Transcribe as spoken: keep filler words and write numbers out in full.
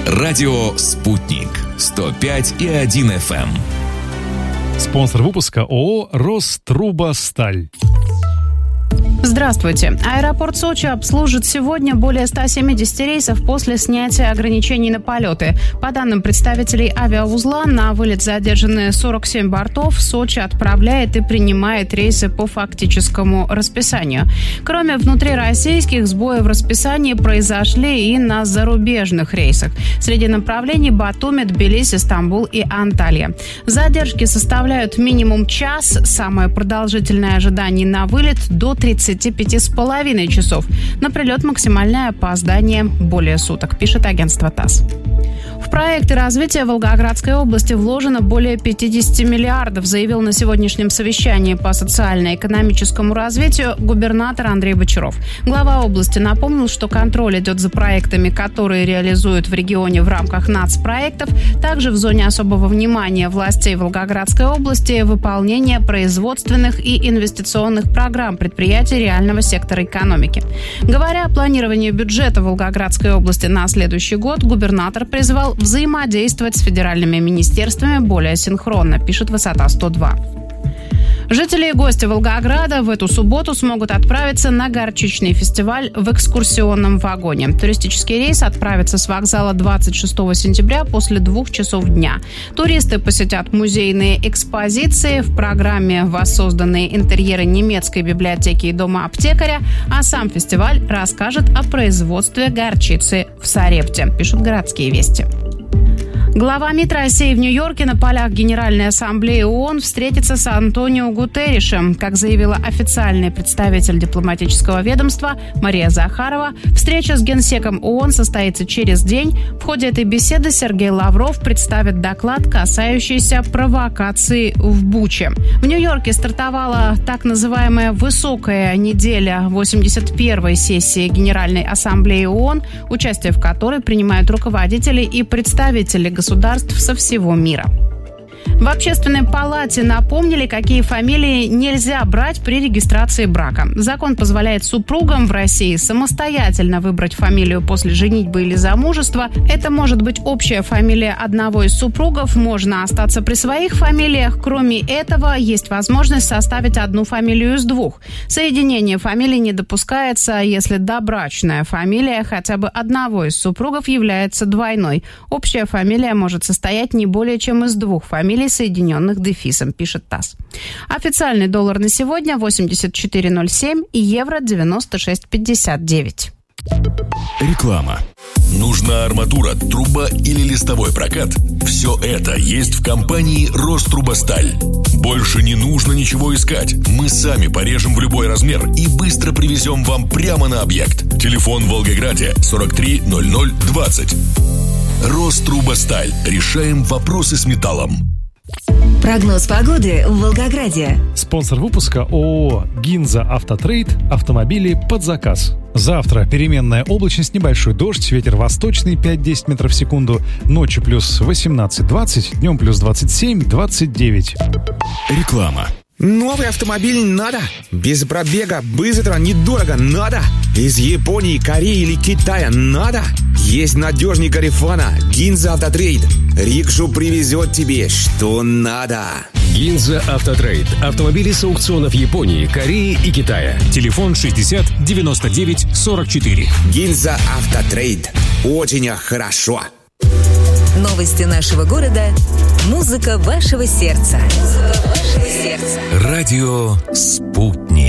Радио «Спутник». сто пять и один эф эм. Спонсор выпуска ООО «Рострубосталь». Здравствуйте. Аэропорт Сочи обслужит сегодня более ста семидесяти рейсов после снятия ограничений на полеты. По данным представителей авиаузла, на вылет задержаны сорок семь бортов. Сочи отправляет и принимает рейсы по фактическому расписанию. Кроме внутрироссийских, сбои в расписании произошли и на зарубежных рейсах. Среди направлений Батуми, Тбилиси, Стамбул и Анталья. Задержки составляют минимум час. Самое продолжительное ожидание на вылет до тридцати пяти с половиной часов. На прилет максимальное опоздание более суток, пишет агентство ТАСС. В проекты развития Волгоградской области вложено более пятидесяти миллиардов, заявил на сегодняшнем совещании по социально-экономическому развитию губернатор Андрей Бочаров. Глава области напомнил, что контроль идет за проектами, которые реализуют в регионе в рамках нацпроектов. Также в зоне особого внимания властей Волгоградской области выполнение производственных и инвестиционных программ предприятий реального сектора экономики. Говоря о планировании бюджета Волгоградской области на следующий год, губернатор призвал взаимодействовать с федеральными министерствами более синхронно, пишет Высота сто два. Жители и гости Волгограда в эту субботу смогут отправиться на горчичный фестиваль в экскурсионном вагоне. Туристический рейс отправится с вокзала двадцать шестого сентября после двух часов дня. Туристы посетят музейные экспозиции, в программе воссозданные интерьеры немецкой библиотеки и дома аптекаря, а сам фестиваль расскажет о производстве горчицы в Сарепте, пишут «Городские вести». Глава МИД России в Нью-Йорке на полях Генеральной Ассамблеи ООН встретится с Антонио Гутерришем. Как заявила официальный представитель дипломатического ведомства Мария Захарова, встреча с генсеком ООН состоится через день. В ходе этой беседы Сергей Лавров представит доклад, касающийся провокации в Буче. В Нью-Йорке стартовала так называемая «Высокая неделя» восемьдесят первой сессии Генеральной Ассамблеи ООН, участие в которой принимают руководители и представители государств со всего мира. В Общественной палате напомнили, какие фамилии нельзя брать при регистрации брака. Закон позволяет супругам в России самостоятельно выбрать фамилию после женитьбы или замужества. Это может быть общая фамилия одного из супругов, можно остаться при своих фамилиях. Кроме этого, есть возможность составить одну фамилию из двух. Соединение фамилий не допускается, если добрачная фамилия хотя бы одного из супругов является двойной. Общая фамилия может состоять не более чем из двух фамилий, соединенных дефисом, пишет ТАСС. Официальный доллар на сегодня восемьдесят четыре ноль семь и евро девяносто шесть пятьдесят девять. Реклама. Нужна арматура, труба или листовой прокат? Все это есть в компании «Рострубосталь». Больше не нужно ничего искать. Мы сами порежем в любой размер и быстро привезем вам прямо на объект. Телефон в Волгограде сорок три ноль ноль двадцать. «Рострубосталь». Решаем вопросы с металлом. Прогноз погоды в Волгограде. Спонсор выпуска ООО «Гинза Автотрейд». Автомобили под заказ. Завтра переменная облачность, небольшой дождь, ветер восточный пять-десять метров в секунду. Ночью плюс восемнадцать двадцать, днем плюс двадцать семь двадцать девять. Реклама. Новый автомобиль надо. Без пробега, быстро, недорого надо. Из Японии, Кореи или Китая надо. Есть надежный Гарифана. Гинза Автотрейд. Рикшу привезет тебе, что надо. Гинза Автотрейд. Автомобили с аукционов Японии, Кореи и Китая. Телефон шестьдесят девяносто девять сорок четыре. Гинза Автотрейд. Очень хорошо. Новости нашего города. Музыка вашего сердца. Музыка вашего сердца. Радио «Спутник».